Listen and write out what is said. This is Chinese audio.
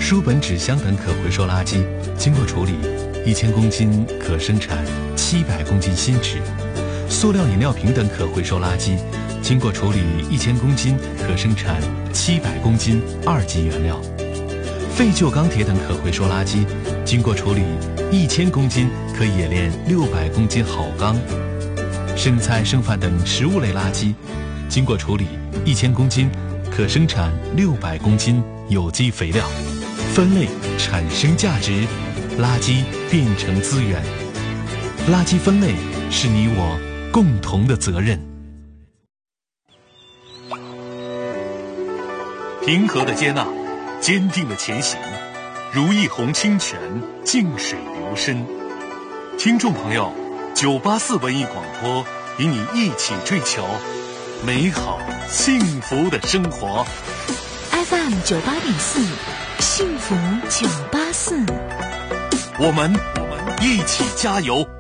书本、纸箱等可回收垃圾经过处理，1000公斤可生产700公斤新纸；塑料饮料瓶等可回收垃圾经过处理1000公斤可生产700公斤2级原料；废旧钢铁等可回收垃圾经过处理1000公斤可冶炼600公斤好钢；生菜、剩饭等食物类垃圾经过处理1000公斤可生产600公斤有机肥料。分类产生价值，垃圾变成资源。垃圾分类是你我共同的责任。平和的接纳，坚定的前行，如一泓清泉，静水流深。听众朋友，984文艺广播与你一起追求美好幸福的生活。 FM 98.4，幸福984， 我们一起加油。